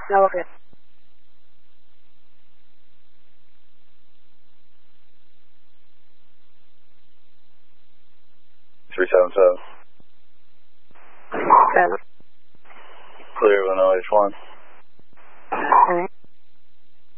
No, okay. Three 7-7. Okay. Clear, Illinois 1. Alright.